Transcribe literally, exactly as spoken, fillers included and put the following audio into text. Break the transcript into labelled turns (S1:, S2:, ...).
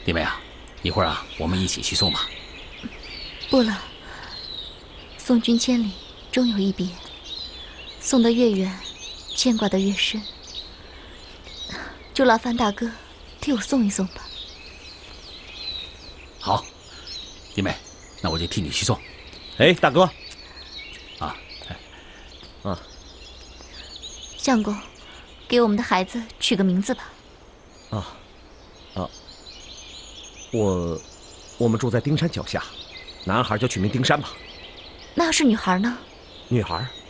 S1: 弟妹啊，一会儿啊，我们一起去送吧。
S2: 不了，送君千里，终有一别。送得越远，牵挂得越深。就劳烦大哥替我送一送吧。
S1: 好，弟妹，那我就替你去送。
S3: 哎，大哥，
S1: 啊，哎，
S3: 啊，
S2: 相公，给我们的孩子取个名字吧。
S3: 啊，啊，我，我们住在丁山脚下，男孩就取名丁山吧。
S2: 那要是女孩呢？
S3: 女孩